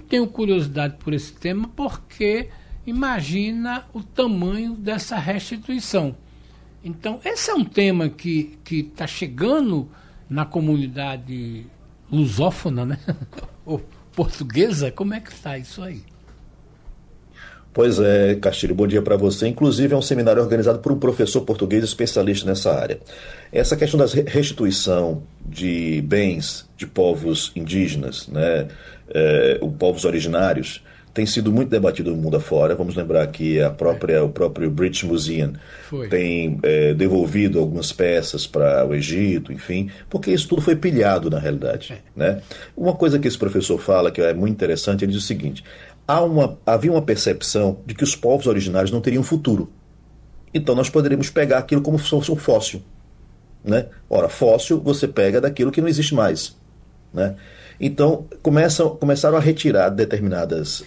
tenho curiosidade por esse tema porque imagina o tamanho dessa restituição. Então, esse é um tema que está chegando na comunidade lusófona, né? Ou portuguesa, como é que está isso aí? Pois é, Castilho, bom dia para você. Inclusive é um seminário organizado por um professor português especialista nessa área. Essa questão da restituição de bens de povos indígenas, né, povos originários, tem sido muito debatido no mundo afora. Vamos lembrar que o próprio British Museum tem devolvido algumas peças para o Egito, enfim, porque isso tudo foi pilhado na realidade. Né? Uma coisa que esse professor fala, que é muito interessante, ele diz o seguinte: havia uma percepção de que os povos originários não teriam futuro. Então nós poderíamos pegar aquilo como se fosse um fóssil. Né? Ora, fóssil você pega daquilo que não existe mais. Né? Então começaram a retirar determinados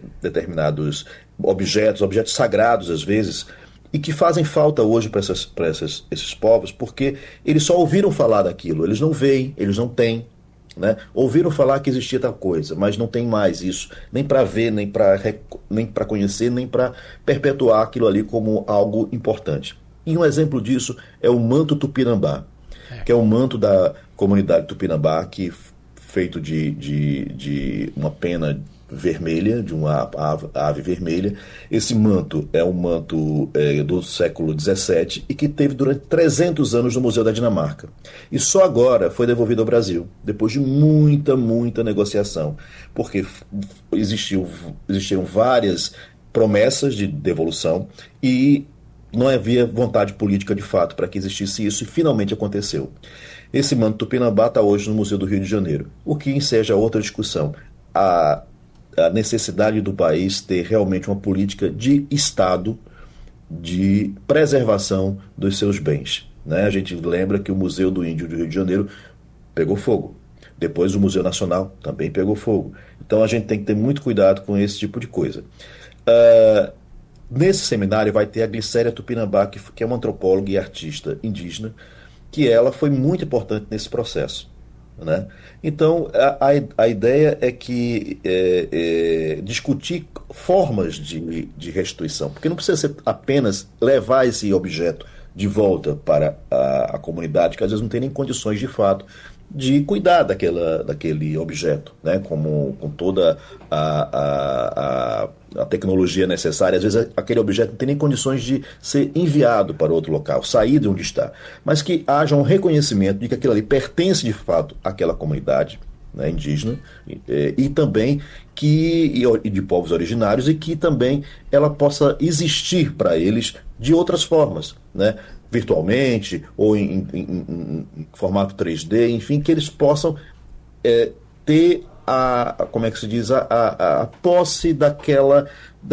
objetos sagrados às vezes, e que fazem falta hoje para esses povos, porque eles só ouviram falar daquilo, eles não veem, eles não têm. Né? Ouviram falar que existia tal coisa, mas não tem mais isso, nem para ver, nem para conhecer, nem para perpetuar aquilo ali como algo importante. E um exemplo disso é o manto Tupinambá, que é o manto da comunidade Tupinambá, que feito de uma pena vermelha, de uma ave vermelha. Esse manto é um manto do século XVII e que teve durante 300 anos no Museu da Dinamarca. E só agora foi devolvido ao Brasil, depois de muita negociação, porque existiam várias promessas de devolução e não havia vontade política de fato para que existisse isso, e finalmente aconteceu. Esse manto Tupinambá está hoje no Museu do Rio de Janeiro, o que enseja outra discussão. A necessidade do país ter realmente uma política de Estado de preservação dos seus bens. Né? A gente lembra que o Museu do Índio do Rio de Janeiro pegou fogo. Depois o Museu Nacional também pegou fogo. Então a gente tem que ter muito cuidado com esse tipo de coisa. Nesse seminário vai ter a Glicéria Tupinambá, que é uma antropóloga e artista indígena, que ela foi muito importante nesse processo. Né? Então, a ideia é que discutir formas de restituição, porque não precisa ser apenas levar esse objeto de volta para a comunidade, que às vezes não tem nem condições de fato de cuidar daquele objeto, né? Com toda a tecnologia necessária. Às vezes aquele objeto não tem nem condições de ser enviado para outro local, sair de onde está, mas que haja um reconhecimento de que aquilo ali pertence de fato àquela comunidade, né, indígena, e também de povos originários, e que também ela possa existir para eles de outras formas, né? Virtualmente ou em formato 3D, enfim, que eles possam ter como é que se diz, a posse daquela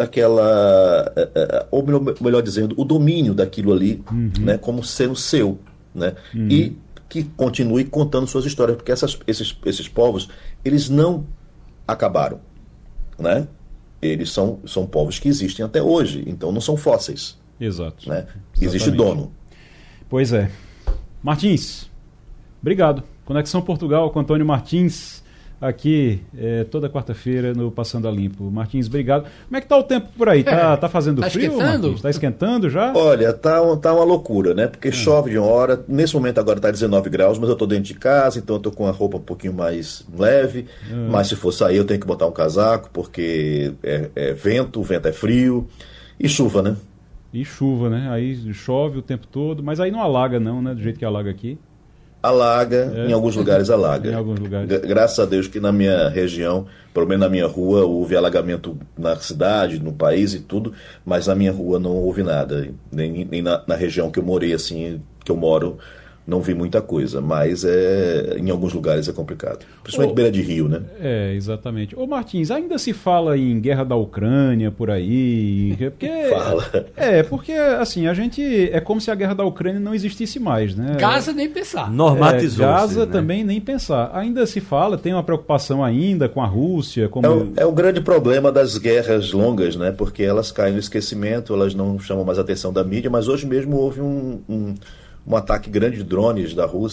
ou melhor dizendo, o domínio daquilo ali, né, como sendo seu, né, e que continue contando suas histórias, porque esses povos, eles não acabaram, né? Eles são povos que existem até hoje, então não são fósseis. Exato. Né? Existe dono. Pois é. Martins, obrigado. Conexão Portugal com Antônio Martins, aqui toda quarta-feira no Passando a Limpo. Martins, obrigado. Como é que tá o tempo por aí? Tá fazendo frio, esquentando? Martins? Tá esquentando já? Olha, tá uma loucura, né? Porque chove de uma hora. Nesse momento agora tá 19 graus, mas eu tô dentro de casa, então eu tô com a roupa um pouquinho mais leve. Mas se for sair eu tenho que botar um casaco, porque o vento é frio. E chuva, né? E chuva, né? Aí chove o tempo todo, mas aí não alaga não, né? Do jeito que alaga aqui. Alaga, em alguns lugares alaga. Em alguns lugares. Graças a Deus que na minha região, pelo menos na minha rua, houve alagamento na cidade, no país e tudo, mas na minha rua não houve nada. Nem na região que eu morei, assim, que eu moro, não vi muita coisa, mas em alguns lugares é complicado. Principalmente beira de rio, né? Exatamente. Ô Martins, ainda se fala em guerra da Ucrânia por aí? Porque, fala. Porque assim, a gente... É como se a guerra da Ucrânia não existisse mais, né? Gaza nem pensar. Normatizou. Gaza também nem pensar. Ainda se fala, tem uma preocupação ainda com a Rússia. É o grande problema das guerras longas, né? Porque elas caem no esquecimento, elas não chamam mais a atenção da mídia, mas hoje mesmo houve um ataque grande de drones da Rússia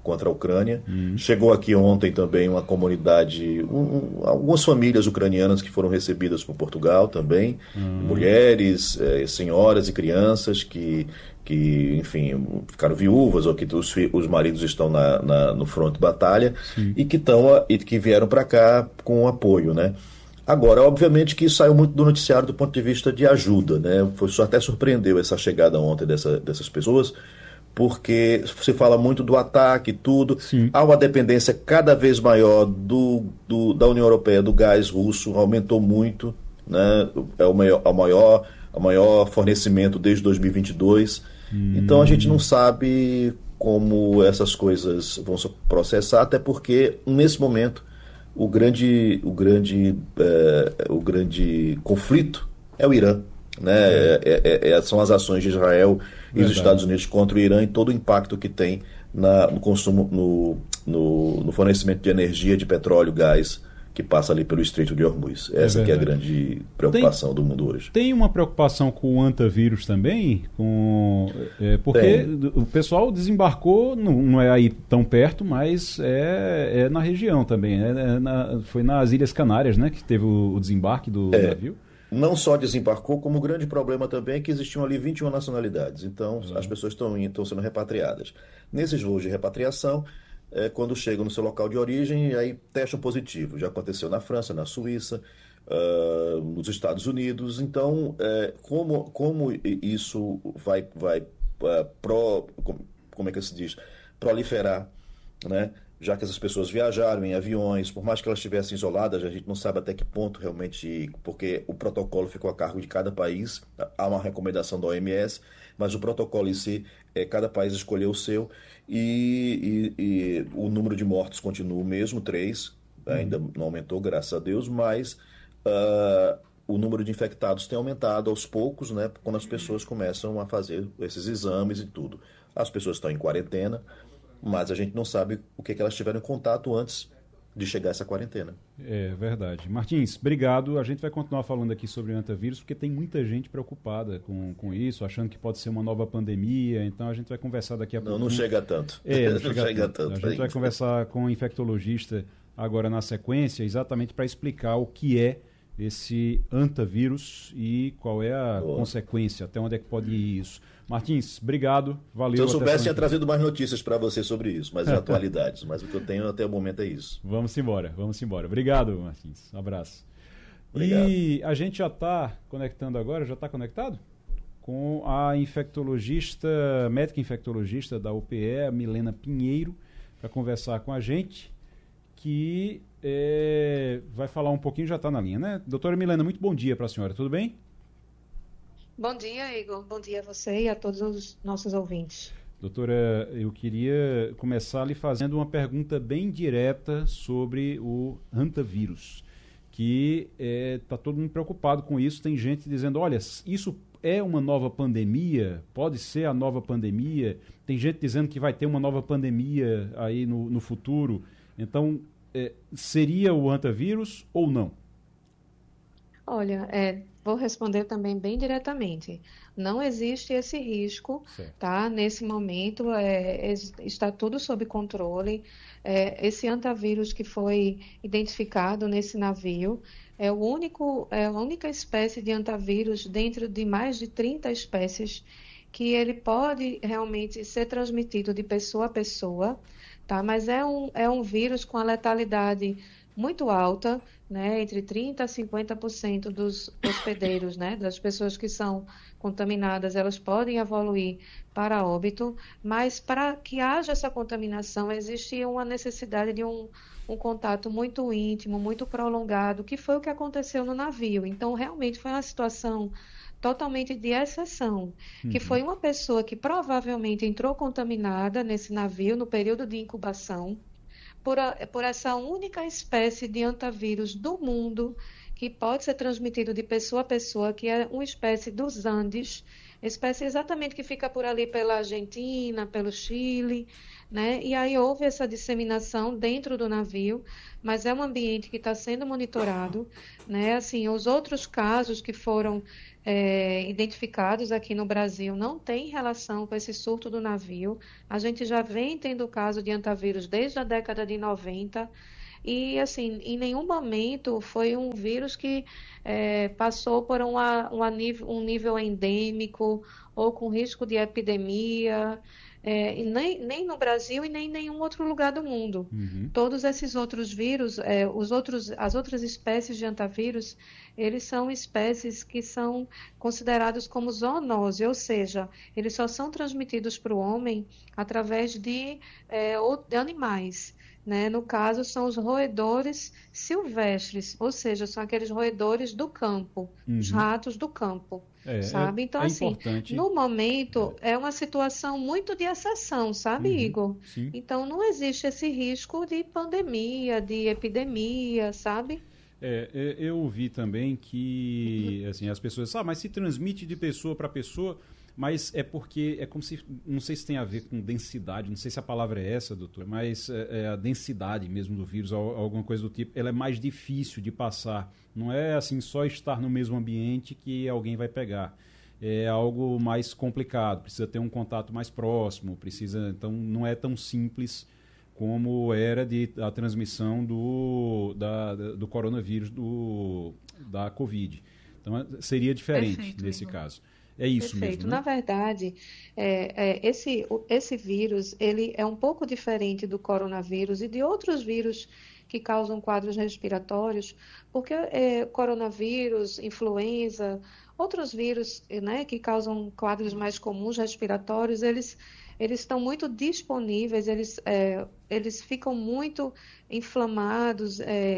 contra a Ucrânia. Chegou aqui ontem também uma comunidade, algumas famílias ucranianas que foram recebidas por Portugal também, mulheres, senhoras e crianças que enfim, ficaram viúvas ou que os maridos estão no fronte de batalha e que vieram para cá com apoio, né? Agora, obviamente que isso saiu muito do noticiário do ponto de vista de ajuda, né? Até surpreendeu essa chegada ontem dessas pessoas, porque se fala muito do ataque e tudo. Sim. Há uma dependência cada vez maior da União Europeia, do gás russo, aumentou muito, né? É o maior fornecimento desde 2022. Então a gente não sabe como essas coisas vão se processar, até porque nesse momento o grande conflito é o Irã, né? São as ações de Israel e dos Estados Unidos contra o Irã e todo o impacto que tem no consumo, no fornecimento de energia, de petróleo, gás, que passa ali pelo Estreito de Hormuz. Essa que é a grande preocupação do mundo hoje. Tem uma preocupação com o antavírus também? Porque o pessoal desembarcou, não é aí tão perto, mas é na região também. Foi nas Ilhas Canárias, né, que teve o desembarque do navio? Não só desembarcou, como o grande problema também é que existiam ali 21 nacionalidades. Então, as pessoas estão sendo repatriadas. Nesses voos de repatriação, quando chegam no seu local de origem, aí testam positivo. Já aconteceu na França, na Suíça, nos Estados Unidos. Então, como isso vai como é que se diz? Proliferar, né? Já que essas pessoas viajaram em aviões, por mais que elas estivessem isoladas, a gente não sabe até que ponto realmente, porque o protocolo ficou a cargo de cada país, há uma recomendação da OMS, mas o protocolo em si, cada país escolheu o seu, e o número de mortos continua o mesmo, 3, ainda não aumentou, graças a Deus, mas o número de infectados tem aumentado aos poucos, né, quando as pessoas começam a fazer esses exames e tudo. As pessoas estão em quarentena, mas a gente não sabe o que elas tiveram em contato antes de chegar essa quarentena. É verdade. Martins, obrigado. A gente vai continuar falando aqui sobre o antavírus, porque tem muita gente preocupada com isso, achando que pode ser uma nova pandemia. Então a gente vai conversar daqui a pouco. Não chega tanto. Não chega tanto. A gente vai conversar com um infectologista agora na sequência, exatamente para explicar o que é esse antavírus e qual é a consequência, até onde é que pode ir isso. Martins, obrigado, valeu. Se eu soubesse, tinha trazido mais notícias para você sobre isso, mais atualidades, mas o que eu tenho até o momento é isso. Vamos embora. Obrigado, Martins. Um abraço. Obrigado. E a gente já está conectando agora, já está conectado? Com a médica infectologista da UPE, a Milena Pinheiro, para conversar com a gente, que vai falar um pouquinho, já está na linha, né? Doutora Milena, muito bom dia para a senhora, tudo bem? Bom dia, Igor. Bom dia a você e a todos os nossos ouvintes. Doutora, eu queria começar lhe fazendo uma pergunta bem direta sobre o antavírus, que está todo mundo preocupado com isso. Tem gente dizendo, olha, isso é uma nova pandemia? Pode ser a nova pandemia? Tem gente dizendo que vai ter uma nova pandemia aí no futuro. Então, seria o antavírus ou não? Olha, vou responder também bem diretamente. Não existe esse risco, tá? Nesse momento está tudo sob controle. Esse antavírus que foi identificado nesse navio é a única espécie de antavírus dentro de mais de 30 espécies que ele pode realmente ser transmitido de pessoa a pessoa, tá? Mas é um vírus com a letalidade muito alta, né, entre 30% a 50% dos hospedeiros, né, das pessoas que são contaminadas, elas podem evoluir para óbito, mas para que haja essa contaminação, existe uma necessidade de um contato muito íntimo, muito prolongado, que foi o que aconteceu no navio. Então, realmente foi uma situação totalmente de exceção, que foi uma pessoa que provavelmente entrou contaminada nesse navio no período de incubação, por essa única espécie de antavírus do mundo que pode ser transmitido de pessoa a pessoa, que é uma espécie dos Andes, espécie exatamente que fica por ali pela Argentina, pelo Chile, né? E aí houve essa disseminação dentro do navio, mas é um ambiente que está sendo monitorado, né? Assim, os outros casos que foram identificados aqui no Brasil não têm relação com esse surto do navio. A gente já vem tendo o caso de hantavírus desde a década de 90. E, assim, em nenhum momento foi um vírus que passou por um nível endêmico ou com risco de epidemia, e nem no Brasil e nem em nenhum outro lugar do mundo. Uhum. Todos esses outros vírus, as outras espécies de hantavírus, eles são espécies que são considerados como zoonose, ou seja, eles só são transmitidos para o homem através de animais. Né? No caso, são os roedores silvestres, ou seja, são aqueles roedores do campo, os ratos do campo, sabe? Então, assim, importante. No momento, é uma situação muito de exceção, sabe, Igor? Sim. Então, não existe esse risco de pandemia, de epidemia, sabe? Eu ouvi também que assim, as pessoas mas se transmite de pessoa para pessoa, mas é porque é como se, não sei se tem a ver com densidade, não sei se a palavra é essa, doutor, mas a densidade mesmo do vírus, alguma coisa do tipo, ela é mais difícil de passar. Não é assim só estar no mesmo ambiente que alguém vai pegar. É algo mais complicado, precisa ter um contato mais próximo, então não é tão simples como era a transmissão do coronavírus, da Covid. Então seria diferente. Perfeito, nesse caso. É isso Perfeito. mesmo, né? Na verdade, esse vírus ele é um pouco diferente do coronavírus e de outros vírus que causam quadros respiratórios, porque coronavírus, influenza, outros vírus, né, que causam quadros mais comuns respiratórios, eles estão muito disponíveis, eles ficam muito inflamados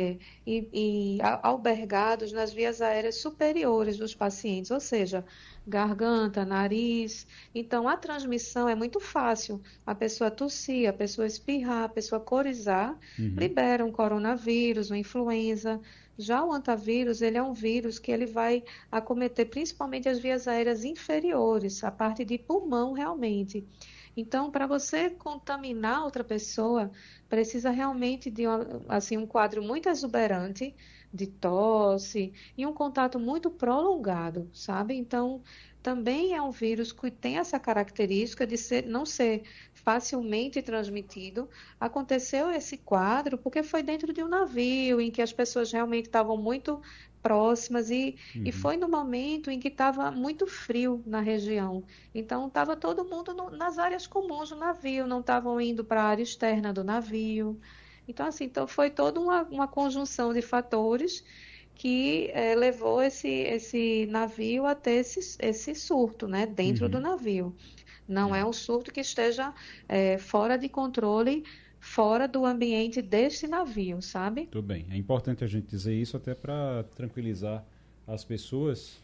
e albergados nas vias aéreas superiores dos pacientes, ou seja, garganta, nariz. Então, a transmissão é muito fácil. A pessoa tossir, a pessoa espirrar, a pessoa corizar, libera um coronavírus, uma influenza. Já o hantavírus, ele é um vírus que ele vai acometer principalmente as vias aéreas inferiores, a parte de pulmão realmente. Então, para você contaminar outra pessoa, precisa realmente de um quadro muito exuberante, de tosse e um contato muito prolongado, sabe? Então, também é um vírus que tem essa característica de não ser facilmente transmitido. Aconteceu esse quadro porque foi dentro de um navio em que as pessoas realmente estavam muito próximas e foi no momento em que estava muito frio na região. Então, estava todo mundo nas áreas comuns do navio, não estavam indo para a área externa do navio. Então, assim, foi toda uma conjunção de fatores que levou esse navio a ter esse surto, né, dentro do navio. Não é um surto que esteja fora de controle, fora do ambiente deste navio, sabe? Tudo bem. É importante a gente dizer isso até para tranquilizar as pessoas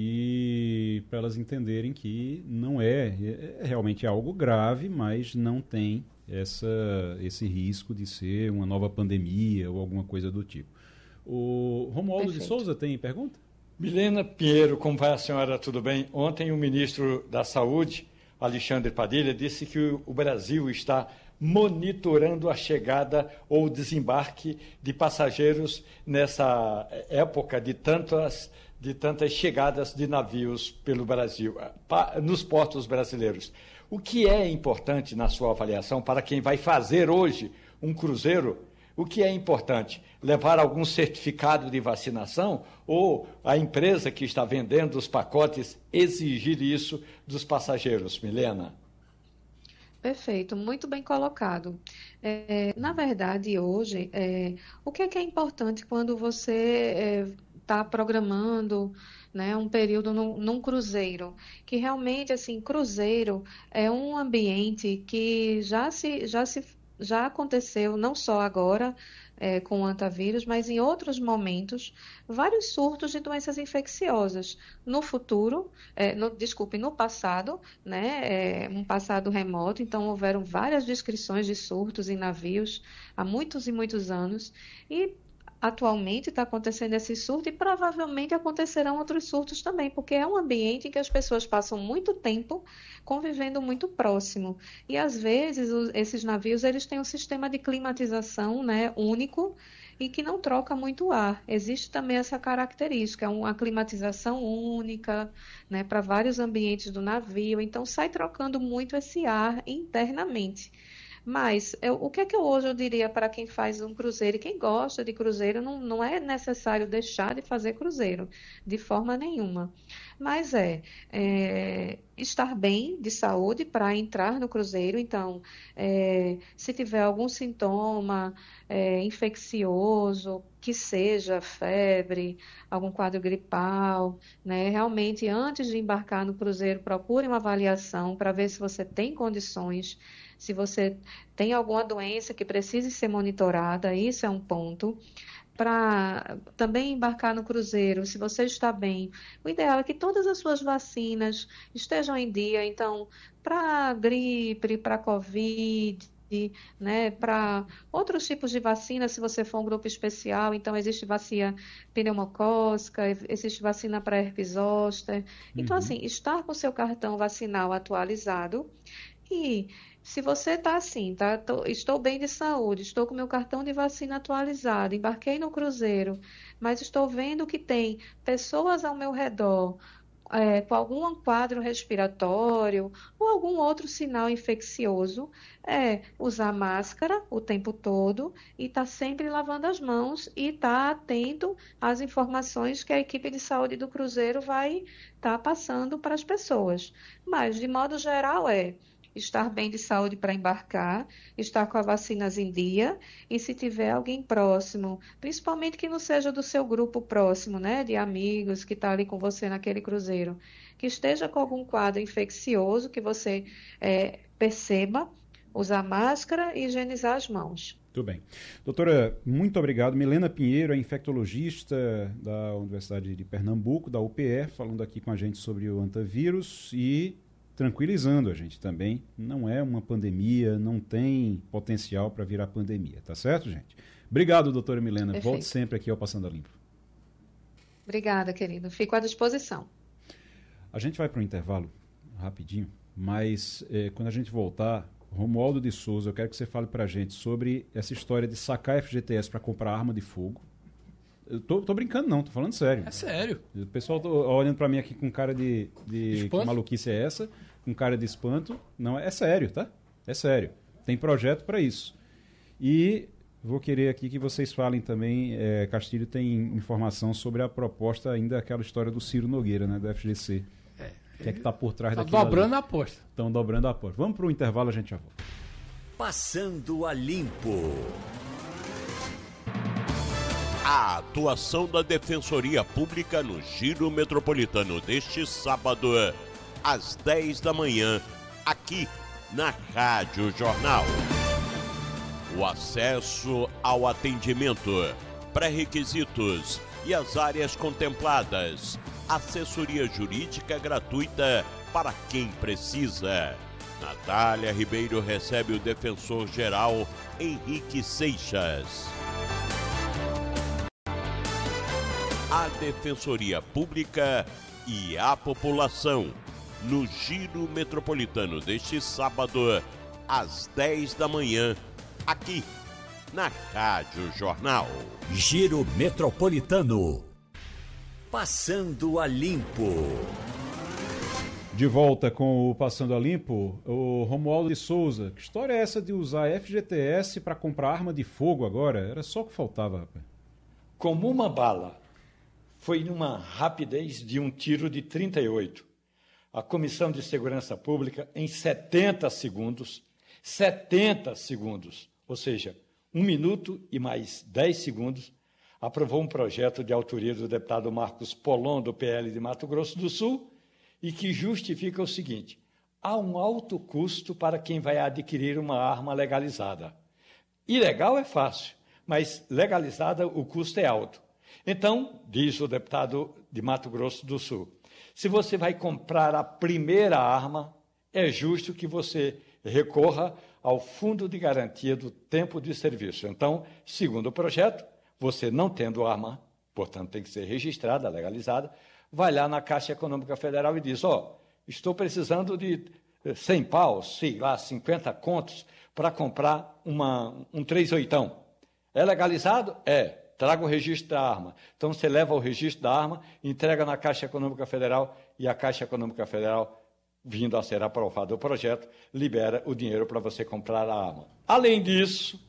e para elas entenderem que não realmente algo grave, mas não tem esse risco de ser uma nova pandemia ou alguma coisa do tipo. O Romualdo de Souza tem pergunta? Milena Pinheiro, como vai a senhora? Tudo bem? Ontem o ministro da Saúde, Alexandre Padilha, disse que o Brasil está monitorando a chegada ou desembarque de passageiros nessa época de tantas chegadas de navios pelo Brasil, nos portos brasileiros. O que é importante na sua avaliação para quem vai fazer hoje um cruzeiro? O que é importante? Levar algum certificado de vacinação ou a empresa que está vendendo os pacotes exigir isso dos passageiros, Milena? Perfeito, muito bem colocado. Na verdade, hoje, o que é importante quando você está programando, né, um período num cruzeiro? Que realmente, assim, cruzeiro é um ambiente que já aconteceu, não só agora com o hantavírus, mas em outros momentos, vários surtos de doenças infecciosas. No futuro, no passado, né, um passado remoto, então houveram várias descrições de surtos em navios há muitos e muitos anos, e atualmente está acontecendo esse surto e provavelmente acontecerão outros surtos também, porque é um ambiente em que as pessoas passam muito tempo convivendo muito próximo. E às vezes esses navios eles têm um sistema de climatização, né, único e que não troca muito ar. Existe também essa característica, uma climatização única, né, para vários ambientes do navio, então sai trocando muito esse ar internamente. Mas o que é que hoje eu diria para quem faz um cruzeiro e quem gosta de cruzeiro, não é necessário deixar de fazer cruzeiro, de forma nenhuma. Mas estar bem de saúde para entrar no cruzeiro. Então, se tiver algum sintoma infeccioso, que seja febre, algum quadro gripal, né? Realmente, antes de embarcar no cruzeiro, procure uma avaliação para ver se você tem condições, se você tem alguma doença que precise ser monitorada, isso é um ponto. Para também embarcar no cruzeiro, se você está bem, o ideal é que todas as suas vacinas estejam em dia. Então, para gripe, para Covid, né, para outros tipos de vacina, se você for um grupo especial, então existe vacina pneumocócica, existe vacina para herpes zoster. Então, assim, estar com o seu cartão vacinal atualizado. E se você está assim, estou bem de saúde, estou com meu cartão de vacina atualizado, embarquei no cruzeiro, mas estou vendo que tem pessoas ao meu redor com algum quadro respiratório ou algum outro sinal infeccioso, usar máscara o tempo todo e estar sempre lavando as mãos e estar atento às informações que a equipe de saúde do cruzeiro vai estar passando para as pessoas. Mas, de modo geral, estar bem de saúde para embarcar, estar com as vacinas em dia e se tiver alguém próximo, principalmente que não seja do seu grupo próximo, né, de amigos que está ali com você naquele cruzeiro, que esteja com algum quadro infeccioso, que você perceba, usar máscara e higienizar as mãos. Muito bem. Doutora, muito obrigado. Milena Pinheiro é infectologista da Universidade de Pernambuco, da UPE, falando aqui com a gente sobre o antavírus e tranquilizando a gente também, não é uma pandemia, não tem potencial para virar pandemia, tá certo, gente? Obrigado, doutora Milena. Perfeito. Volte sempre aqui ao Passando a Limpo. Obrigada, querido. Fico à disposição. A gente vai para um intervalo rapidinho, mas quando a gente voltar, Romualdo de Souza, eu quero que você fale para a gente sobre essa história de sacar FGTS para comprar arma de fogo. Eu tô brincando não, tô falando sério. É sério. O pessoal tá olhando para mim aqui com cara de que maluquice é essa, com cara de espanto. Não, é sério, tá? É sério. Tem projeto para isso. E vou querer aqui que vocês falem também, Castilho tem informação sobre a proposta ainda, aquela história do Ciro Nogueira, né, do FGC. O que é que tá por trás daquilo? Estão dobrando a aposta. Estão dobrando a aposta. Vamos para o intervalo, a gente já volta. Passando a Limpo. A atuação da Defensoria Pública no Giro Metropolitano deste sábado, às 10 da manhã, aqui na Rádio Jornal. O acesso ao atendimento, pré-requisitos e as áreas contempladas. Assessoria jurídica gratuita para quem precisa. Natália Ribeiro recebe o defensor-geral Henrique Seixas. A Defensoria Pública e a população no Giro Metropolitano deste sábado, às 10 da manhã, aqui na Rádio Jornal. Giro Metropolitano. Passando a Limpo. De volta com o Passando a Limpo, o Romualdo de Souza. Que história é essa de usar FGTS para comprar arma de fogo agora? Era só o que faltava, rapaz. Como uma bala. Foi numa rapidez de um tiro de 38. A Comissão de Segurança Pública, em 70 segundos, ou seja, 1 minuto e mais 10 segundos, aprovou um projeto de autoria do deputado Marcos Polon, do PL de Mato Grosso do Sul, e que justifica o seguinte: há um alto custo para quem vai adquirir uma arma legalizada. Ilegal é fácil, mas legalizada o custo é alto. Então, diz o deputado de Mato Grosso do Sul, se você vai comprar a primeira arma, é justo que você recorra ao Fundo de Garantia do Tempo de Serviço. Então, segundo o projeto, você não tendo arma, portanto tem que ser registrada, legalizada, vai lá na Caixa Econômica Federal e diz, estou precisando de 100 paus, sei lá, 50 contos para comprar um 38. É legalizado? É. Traga o registro da arma. Então você leva o registro da arma, entrega na Caixa Econômica Federal e a Caixa Econômica Federal, vindo a ser aprovado o projeto, libera o dinheiro para você comprar a arma. Além disso,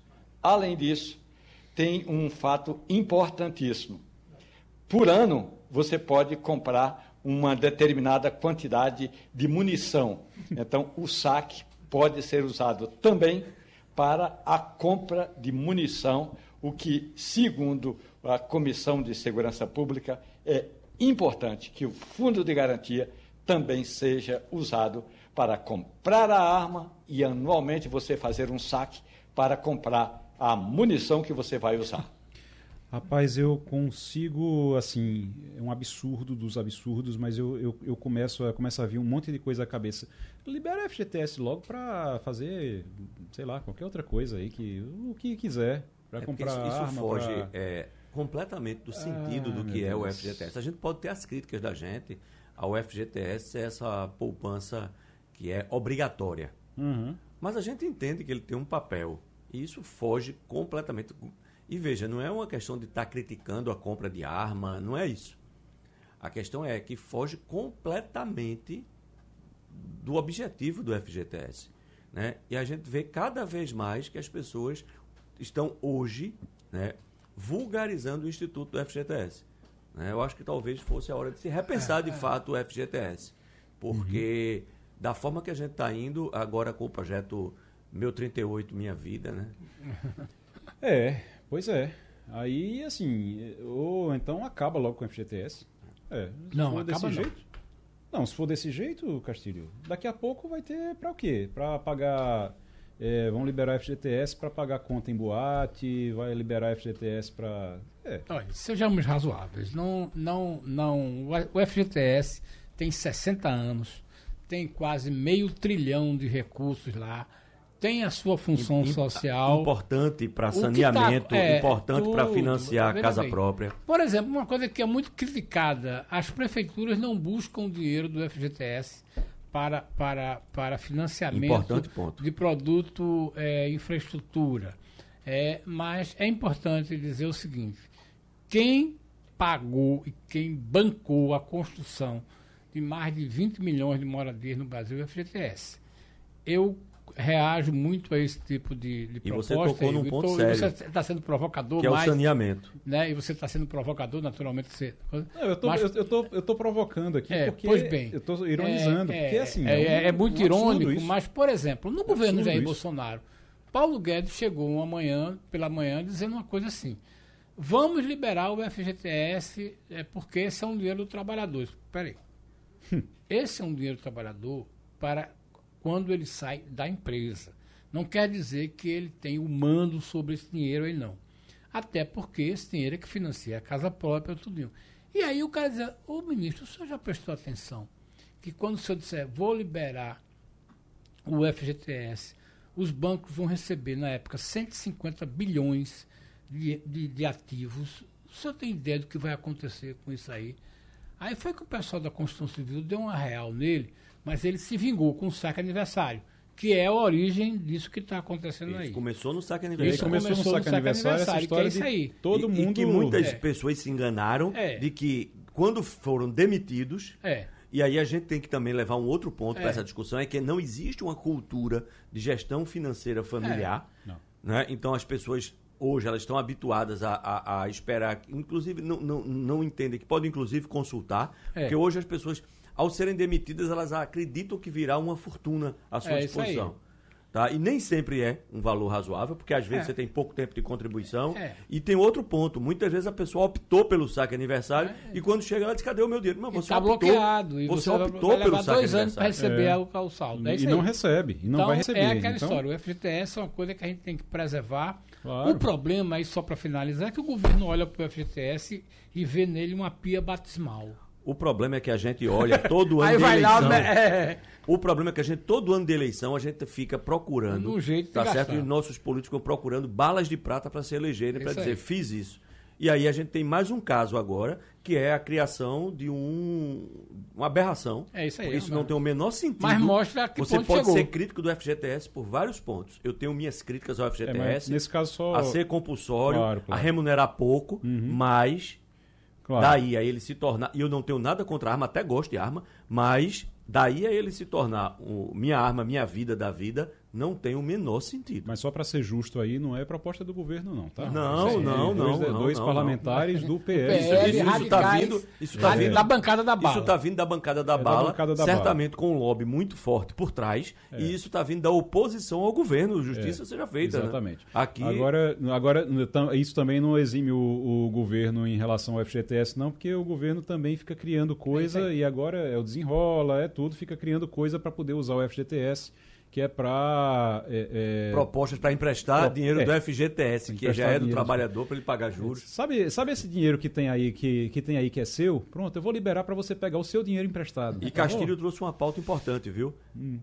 tem um fato importantíssimo. Por ano, você pode comprar uma determinada quantidade de munição. Então, o saque pode ser usado também para a compra de munição, o que, segundo a Comissão de Segurança Pública, é importante que o Fundo de Garantia também seja usado para comprar a arma e anualmente você fazer um saque para comprar a munição que você vai usar. Rapaz, eu consigo, assim, é um absurdo dos absurdos, mas eu começo a vir um monte de coisa à cabeça. Libera o FGTS logo para fazer, sei lá, qualquer outra coisa aí, o que quiser, para comprar isso arma. Foge completamente do sentido do que é o FGTS. A gente pode ter as críticas da gente ao FGTS, essa poupança que é obrigatória. Uhum. Mas a gente entende que ele tem um papel, e isso foge completamente. E veja, não é uma questão de estar criticando a compra de arma, não é isso. A questão é que foge completamente do objetivo do FGTS. Né? E a gente vê cada vez mais que as pessoas estão hoje, né, vulgarizando o instituto do FGTS. Né? Eu acho que talvez fosse a hora de se repensar de fato o FGTS. Porque da forma que a gente está indo, agora com o projeto Meu 38, Minha Vida, né? Pois é. Aí, assim, ou então acaba logo com o FGTS. Não, acaba desse jeito. Não, se for desse jeito, Castilho, daqui a pouco vai ter para o quê? Para pagar... vão liberar FGTS para pagar conta em boate, vai liberar FGTS para... Olha, sejamos razoáveis. O FGTS tem 60 anos, tem quase R$500 bilhão de recursos lá, tem a sua função social. Importante para saneamento, importante para financiar a casa própria. Por exemplo, uma coisa que é muito criticada, as prefeituras não buscam dinheiro do FGTS para financiamento de produto, infraestrutura. Mas é importante dizer o seguinte, quem pagou e quem bancou a construção de mais de 20 milhões de moradias no Brasil é o FGTS. Eu reajo muito a esse tipo de proposta. E você tocou num ponto sério. Você está sendo provocador. Que é o saneamento. Né? E você está sendo provocador, naturalmente. Eu estou provocando aqui porque pois bem, eu estou ironizando. Porque, assim, é muito irônico, mas, por exemplo, no governo Jair Bolsonaro, Paulo Guedes chegou pela manhã, dizendo uma coisa assim: vamos liberar o FGTS porque esse é um dinheiro do trabalhador. Espera aí. Esse é um dinheiro do trabalhador para quando ele sai da empresa. Não quer dizer que ele tem o mando sobre esse dinheiro aí, não. Até porque esse dinheiro é que financia a casa própria, tudo. E aí o cara diz, ministro, o senhor já prestou atenção que quando o senhor disser, vou liberar o FGTS, os bancos vão receber, na época, 150 bilhões de ativos. O senhor tem ideia do que vai acontecer com isso aí? Aí foi que o pessoal da Construção Civil deu uma real nele, mas ele se vingou com o saque aniversário, que é a origem disso que está acontecendo aí. Começou no saque aniversário. Isso começou no saque aniversário, essa história que é isso aí. Todo mundo... E que muitas pessoas se enganaram de que quando foram demitidos... E aí a gente tem que também levar um outro ponto para essa discussão, é que não existe uma cultura de gestão financeira familiar. Né? Então as pessoas... Hoje elas estão habituadas a esperar, inclusive não entendem que podem inclusive consultar, porque hoje as pessoas, ao serem demitidas, elas acreditam que virá uma fortuna à sua disposição. Tá? E nem sempre é um valor razoável, porque às vezes você tem pouco tempo de contribuição. E tem outro ponto, muitas vezes a pessoa optou pelo saque aniversário e quando chega ela diz, cadê o meu dinheiro? Mas você está bloqueado. E você optou vai pelo saque 2 anos para receber o saldo. E não recebe, e não vai receber. É aquela história, o FGTS é uma coisa que a gente tem que preservar. Claro. O problema, aí só para finalizar, é que o governo olha para o FGTS e vê nele uma pia batismal. O problema é que a gente olha todo ano de eleição. O problema é que a gente, todo ano de eleição, a gente fica procurando, um jeito de tá certo? gastar. E nossos políticos procurando balas de prata para se elegerem, para dizer, fiz isso. E aí a gente tem mais um caso agora, que é a criação de uma aberração. É isso aí. Isso não tem o menor sentido. Mas mostra que você pode ser crítico do FGTS por vários pontos. Eu tenho minhas críticas ao FGTS. Nesse caso só... A ser compulsório, claro. a remunerar pouco, mas daí a ele se tornar... E eu não tenho nada contra arma, até gosto de arma, mas daí a ele se tornar minha arma, minha vida da vida... não tem o menor sentido. Mas só para ser justo aí, não é proposta do governo não, tá? Não. Dois parlamentares do PL. Isso está vindo da bancada da bala. Isso está vindo da bancada da bala, certamente com um lobby muito forte por trás, e isso está vindo da oposição ao governo, justiça seja feita. Exatamente. Né? Aqui... Agora, isso também não exime o governo em relação ao FGTS, não, porque o governo também fica criando coisa, e agora é o desenrola, tudo, fica criando coisa para poder usar o FGTS, que é para... propostas para emprestar dinheiro do FGTS, que já é do trabalhador, para ele pagar juros. Sabe esse dinheiro que tem aí que é seu? Pronto, eu vou liberar para você pegar o seu dinheiro emprestado. E Castilho trouxe uma pauta importante, viu?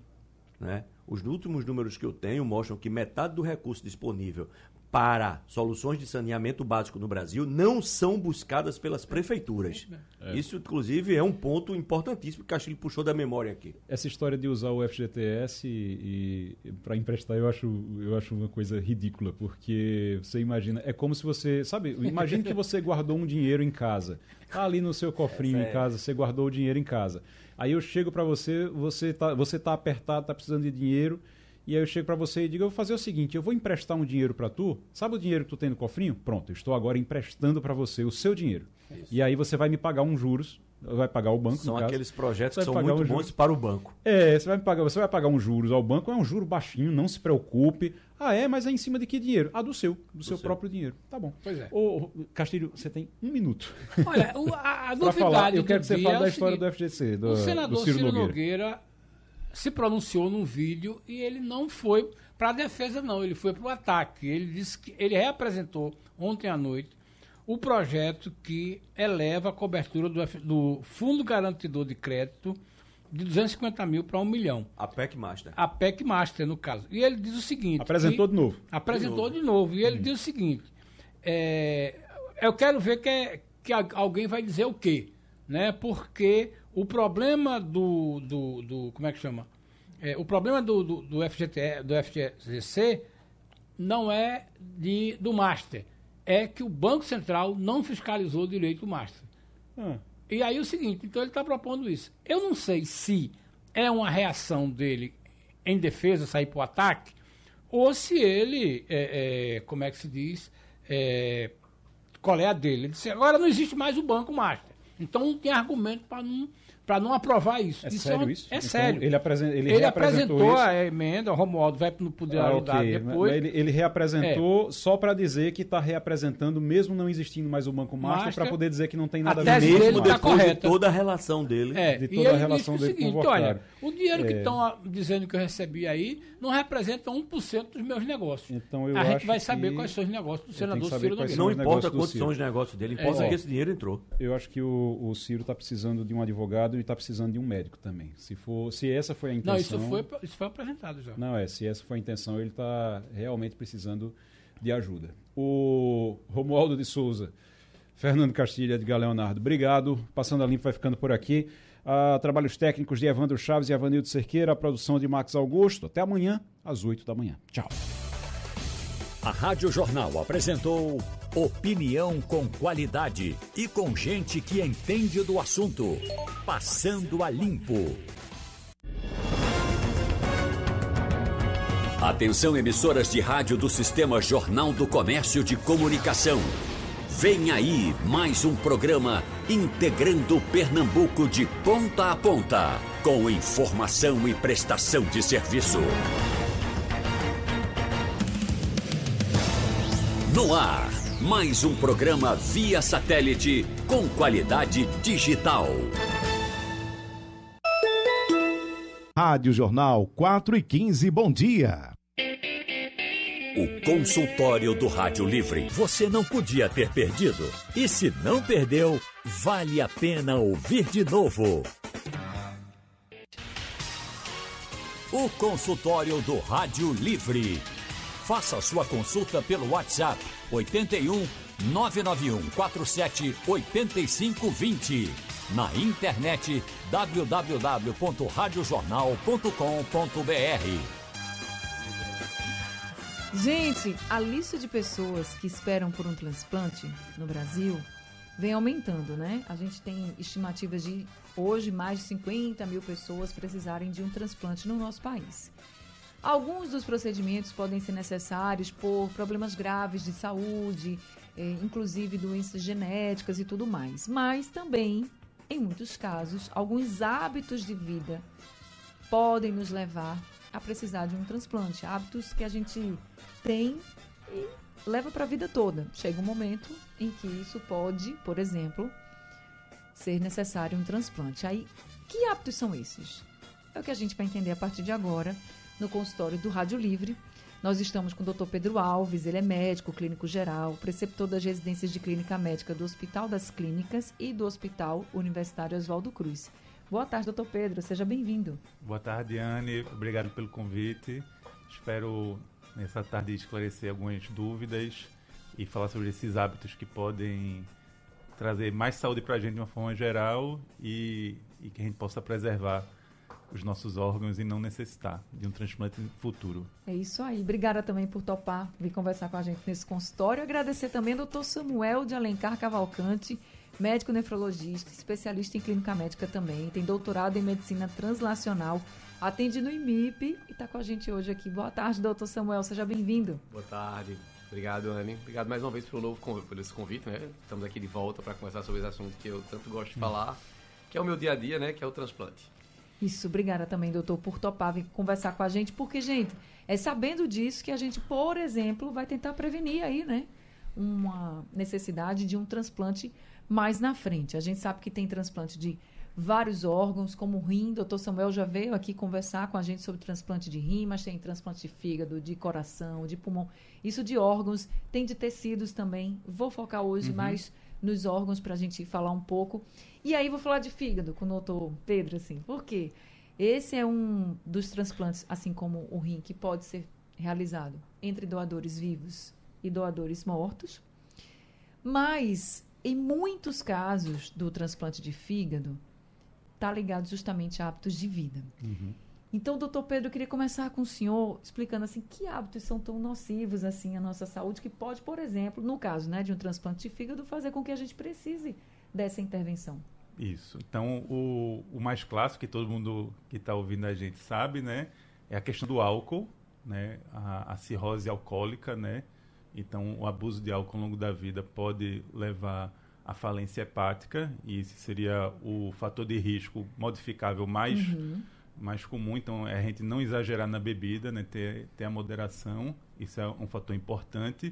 Né? Os últimos números que eu tenho mostram que metade do recurso disponível para soluções de saneamento básico no Brasil não são buscadas pelas prefeituras. Isso, inclusive, é um ponto importantíssimo que Castilho puxou da memória aqui. Essa história de usar o FGTS para emprestar, eu acho uma coisa ridícula, porque você imagina, é como se você, sabe, imagine que você guardou um dinheiro em casa, tá ali no seu cofrinho em casa, você guardou o dinheiro em casa. Aí eu chego para você tá apertado, tá precisando de dinheiro, e aí eu chego para você e digo, eu vou fazer o seguinte, eu vou emprestar um dinheiro para tu, sabe o dinheiro que tu tem no cofrinho? Pronto, eu estou agora emprestando para você o seu dinheiro. Isso. E aí você vai me pagar uns juros, vai pagar o banco, são no caso. Aqueles projetos que são muito bons para o banco. Você vai pagar uns juros ao banco, é um juro baixinho, não se preocupe. Mas é em cima de que dinheiro? Do seu próprio dinheiro. Tá bom. Pois é. Castilho, você tem 1 minuto. Olha, a novidade eu quero que você fale da história do FGC, o senador Ciro Nogueira se pronunciou num vídeo e ele não foi para a defesa, não, ele foi para o ataque. Ele disse que ele reapresentou ontem à noite o projeto que eleva a cobertura do Fundo Garantidor de Crédito de 250 mil para 1 milhão. A PEC Master. A PEC Master, no caso. E ele diz o seguinte... Apresentou de novo. Apresentou de novo. E ele diz o seguinte, eu quero ver que alguém vai dizer o quê, né? Porque o problema como é que chama? O problema do FGC não é do Master, é que o Banco Central não fiscalizou direito o Master. E aí o seguinte, então ele está propondo isso. Eu não sei se é uma reação dele em defesa, sair para o ataque, ou se ele, como é que se diz, qual é a dele. Ele disse, agora não existe mais o Banco Master. Então não tem argumento para não aprovar isso. Sério isso? É sério. Ele apresentou isso. A emenda, o Romualdo vai poder ajudar depois. Ele reapresentou só para dizer que está reapresentando, mesmo não existindo mais o Banco Master, para poder dizer que não tem nada a ver mesmo depois está correta. De toda a relação dele. De toda a relação dele com o Vocário. Olha, o dinheiro que estão dizendo que eu recebi aí não representa 1% dos meus negócios. Então, a gente vai saber quais são os negócios do senador Ciro Nogueira. Não importa quantos são os negócios dele, importa que esse dinheiro entrou. Eu acho que o Ciro está precisando de um advogado e está precisando de um médico também. Se essa foi a intenção... Não, isso foi apresentado já. Não, se essa foi a intenção, ele está realmente precisando de ajuda. O Romualdo de Souza, Fernando Castilho, Edgar Leonardo, obrigado. Passando a Limpo vai ficando por aqui. Trabalhos técnicos de Evandro Chaves e Avanildo Cerqueira, a produção de Max Augusto. Até amanhã, às 8 da manhã. Tchau. A Rádio Jornal apresentou opinião com qualidade e com gente que entende do assunto. Passando a Limpo. Atenção, emissoras de rádio do Sistema Jornal do Comércio de Comunicação. Vem aí mais um programa integrando Pernambuco de ponta a ponta, com informação e prestação de serviço. No ar, mais um programa via satélite com qualidade digital. Rádio Jornal 4h15, bom dia. O consultório do Rádio Livre. Você não podia ter perdido. E se não perdeu, vale a pena ouvir de novo. O consultório do Rádio Livre. Faça sua consulta pelo WhatsApp 81 991478520. Na internet www.radiojornal.com.br. Gente, a lista de pessoas que esperam por um transplante no Brasil vem aumentando, né? A gente tem estimativas de, hoje, mais de 50 mil pessoas precisarem de um transplante no nosso país. Alguns dos procedimentos podem ser necessários por problemas graves de saúde, inclusive doenças genéticas e tudo mais. Mas também, em muitos casos, alguns hábitos de vida podem nos levar a precisar de um transplante. Hábitos que a gente tem e leva para a vida toda. Chega um momento em que isso pode, por exemplo, ser necessário um transplante. Aí, que hábitos são esses? É o que a gente vai entender a partir de agora no consultório do Rádio Livre. Nós estamos com o Dr. Pedro Alves, ele é médico clínico geral, preceptor das residências de clínica médica do Hospital das Clínicas e do Hospital Universitário Oswaldo Cruz. Boa tarde, doutor Pedro, seja bem-vindo. Boa tarde, Anne, obrigado pelo convite. Espero, nessa tarde, esclarecer algumas dúvidas e falar sobre esses hábitos que podem trazer mais saúde para a gente de uma forma geral e que a gente possa preservar os nossos órgãos e não necessitar de um transplante futuro. É isso aí. Obrigada também por topar vir conversar com a gente nesse consultório. Agradecer também ao Dr. Samuel de Alencar Cavalcante, médico nefrologista, especialista em clínica médica também, tem doutorado em medicina translacional, atende no IMIP e está com a gente hoje aqui. Boa tarde, doutor Samuel, seja bem-vindo. Boa tarde. Obrigado, Anne. Obrigado mais uma vez por esse convite, né? Estamos aqui de volta para conversar sobre esse assunto que eu tanto gosto de falar, que é o meu dia a dia, né? Que é o transplante. Isso, obrigada também, doutor, por topar vir conversar com a gente, porque, gente, é sabendo disso que a gente, por exemplo, vai tentar prevenir aí, né, uma necessidade de um transplante mais na frente. A gente sabe que tem transplante de vários órgãos, como o rim. Doutor Samuel já veio aqui conversar com a gente sobre transplante de rim, mas tem transplante de fígado, de coração, de pulmão. Isso de órgãos, tem de tecidos também. Vou focar hoje mais nos órgãos para a gente falar um pouco. E aí vou falar de fígado com o doutor Pedro, assim, por quê? Esse é um dos transplantes, assim como o rim, que pode ser realizado entre doadores vivos e doadores mortos. Mas, em muitos casos do transplante de fígado, está ligado justamente a hábitos de vida. Então, doutor Pedro, eu queria começar com o senhor explicando assim, que hábitos são tão nocivos assim à nossa saúde que pode, por exemplo, no caso, né, de um transplante de fígado, fazer com que a gente precise dessa intervenção. Isso. Então, o mais clássico que todo mundo que está ouvindo a gente sabe, né, é a questão do álcool, né, a cirrose alcoólica, né. Então, o abuso de álcool ao longo da vida pode levar à falência hepática, e esse seria o fator de risco modificável mais comum. Então, é a gente não exagerar na bebida, né, ter a moderação, isso é um fator importante.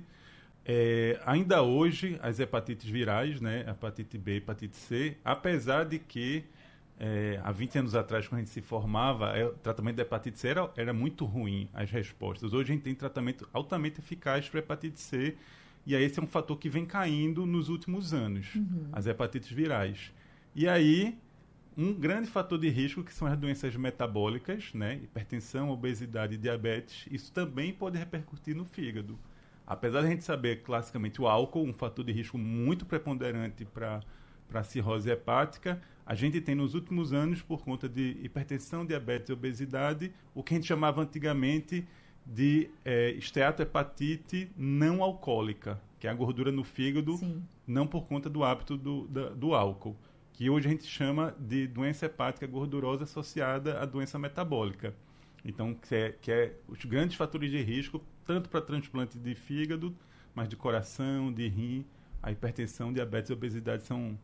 Ainda hoje, as hepatites virais, né, hepatite B, hepatite C, apesar de que há 20 anos atrás, quando a gente se formava, o tratamento da hepatite C era muito ruim, as respostas. Hoje a gente tem tratamento altamente eficaz para hepatite C, e aí esse é um fator que vem caindo nos últimos anos, as hepatites virais. E aí, um grande fator de risco, que são as doenças metabólicas, né, hipertensão, obesidade e diabetes, isso também pode repercutir no fígado. Apesar de a gente saber, classicamente, o álcool, um fator de risco muito preponderante para a cirrose hepática, a gente tem nos últimos anos, por conta de hipertensão, diabetes e obesidade, o que a gente chamava antigamente de esteatohepatite não alcoólica, que é a gordura no fígado, não por conta do hábito do álcool, que hoje a gente chama de doença hepática gordurosa associada à doença metabólica. Então, que é os grandes fatores de risco, tanto para transplante de fígado, mas de coração, de rim, a hipertensão, diabetes e obesidade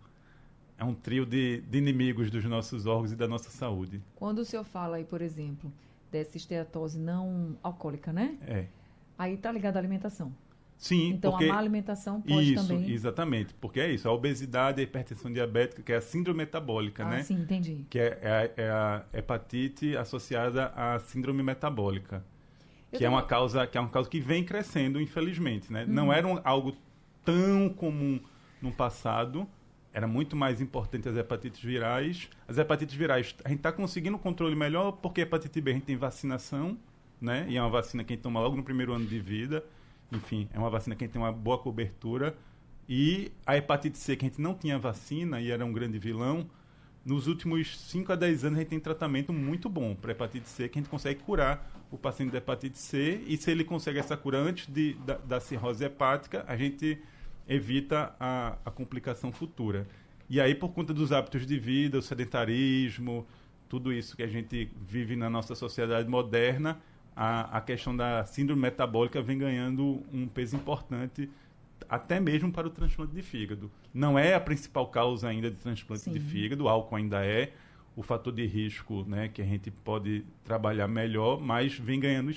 é um trio de inimigos dos nossos órgãos e da nossa saúde. Quando o senhor fala aí, por exemplo, dessa esteatose não alcoólica, né? Aí está ligado à alimentação. Sim, então porque a má alimentação pode também... Isso, exatamente. Porque é isso, a obesidade, a hipertensão diabética, que é a síndrome metabólica, né? Sim, entendi. Que é a hepatite associada à síndrome metabólica. Que é uma causa que vem crescendo, infelizmente, né? Não era algo tão comum no passado, era muito mais importante as hepatites virais. As hepatites virais, a gente está conseguindo um controle melhor porque a hepatite B a gente tem vacinação, né? E é uma vacina que a gente toma logo no primeiro ano de vida. Enfim, é uma vacina que a gente tem uma boa cobertura. E a hepatite C, que a gente não tinha vacina e era um grande vilão, nos últimos 5 a 10 anos a gente tem tratamento muito bom para hepatite C, que a gente consegue curar o paciente da hepatite C, e se ele consegue essa cura antes da cirrose hepática, a gente evita a complicação futura. E aí, por conta dos hábitos de vida, o sedentarismo, tudo isso que a gente vive na nossa sociedade moderna, a questão da síndrome metabólica vem ganhando um peso importante, até mesmo para o transplante de fígado. Não é a principal causa ainda de transplante de fígado, o álcool ainda é o fator de risco, né, que a gente pode trabalhar melhor, mas vem ganhando